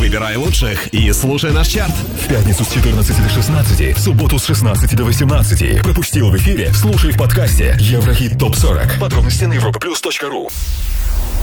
Выбирай лучших и слушай наш чарт. В пятницу с 14 до 16, в субботу с 16 до 18. Пропустил в эфире? Слушай в подкасте Еврохит ТОП-40. Подробности на europaplus.ru.